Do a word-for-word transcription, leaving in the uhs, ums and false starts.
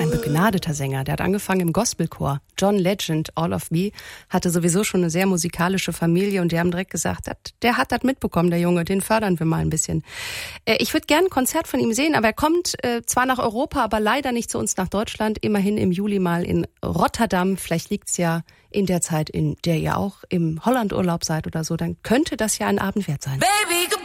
ein begnadeter Sänger. Der hat angefangen im Gospelchor. John Legend, All of Me, hatte sowieso schon eine sehr musikalische Familie und die haben direkt gesagt, der hat das mitbekommen, der Junge, den fördern wir mal ein bisschen. Ich würde gerne ein Konzert von ihm sehen, aber er kommt zwar nach Europa, aber leider nicht zu uns nach Deutschland. Immerhin im Juli mal in Rotterdam. Vielleicht liegt's ja in der Zeit, in der ihr auch im Hollandurlaub seid oder so. Dann könnte das ja ein Abend wert sein. Baby,